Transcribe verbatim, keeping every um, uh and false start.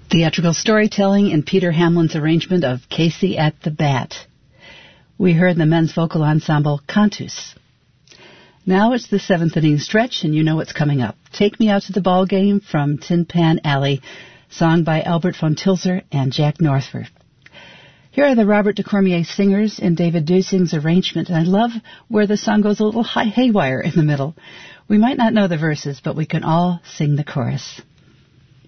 Theatrical storytelling in Peter Hamlin's arrangement of Casey at the Bat. We heard the men's vocal ensemble Cantus. Now it's the seventh inning stretch, and you know what's coming up. Take Me Out to the Ball Game from Tin Pan Alley, sung by Albert von Tilzer and Jack Northford. Here are the Robert de Cormier singers in David Dusing's arrangement, and I love where the song goes a little high haywire in the middle. We might not know the verses, but we can all sing the chorus.